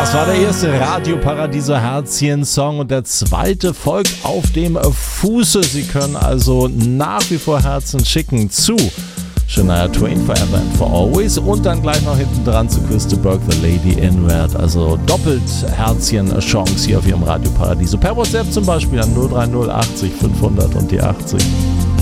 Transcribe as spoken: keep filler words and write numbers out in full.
Das war der erste Radio Paradiso Herzchen-Song und der zweite folgt auf dem Fuße. Sie können also nach wie vor Herzen schicken zu Shania Twain, Forever and For Always und dann gleich noch hinten dran zu Christa Burke, The Lady in Red. Also doppelt Herzchen-Chance hier auf Ihrem Radio Paradiso. Per WhatsApp zum Beispiel an null drei null achtzig fünfhundert und die achtzig.